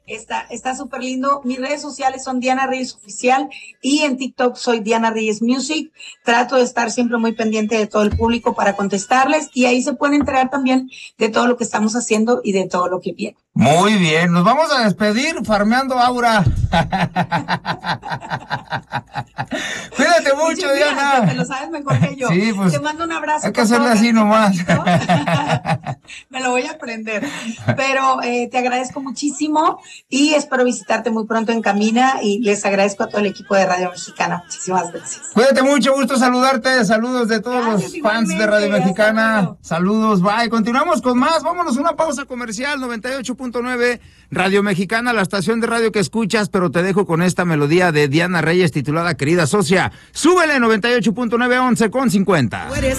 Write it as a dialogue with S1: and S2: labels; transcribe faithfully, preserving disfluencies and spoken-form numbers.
S1: Está, está súper lindo. Mis redes sociales son Diana Reyes Oficial y en TikTok soy Diana Reyes Music. Trato de estar siempre muy pendiente de todo el público para contestarles y ahí se pueden enterar también de todo lo que estamos haciendo y de todo lo que viene.
S2: Muy bien, nos vamos a despedir farmeando Aura. Cuídate mucho,
S1: Mira,
S2: Diana.
S1: te lo sabes mejor que yo.
S2: Sí, pues,
S1: te mando un abrazo.
S2: hay que hacerle así nomás.
S1: Me lo voy a aprender. Pero eh, te agradezco muchísimo y espero visitarte muy pronto en Camina y les agradezco a todo el equipo de Radio Mexicana. Muchísimas gracias.
S2: Cuídate mucho, gusto saludarte. Saludos de todos
S1: Gracias,
S2: los fans de Radio Mexicana. Saludos, bye. Continuamos con más. Vámonos a una pausa comercial. noventa y ocho punto nueve Radio Mexicana, la estación de radio que escuchas, pero te dejo con esta melodía de Diana Reyes titulada Querida Socia. Súbele noventa y ocho punto nueve, once con cincuenta.